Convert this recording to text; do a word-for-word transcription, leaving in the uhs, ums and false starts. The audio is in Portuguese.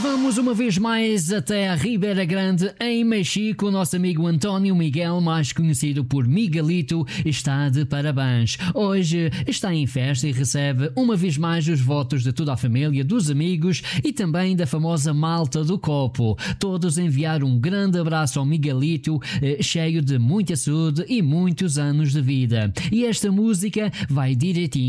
Vamos uma vez mais até a Ribeira Grande, em Mexico. O nosso amigo António Miguel, mais conhecido por Miguelito, está de parabéns. Hoje está em festa e recebe uma vez mais os votos de toda a família, dos amigos e também da famosa malta do copo. Todos enviaram um grande abraço ao Miguelito, eh, cheio de muita saúde e muitos anos de vida. E esta música vai direitinho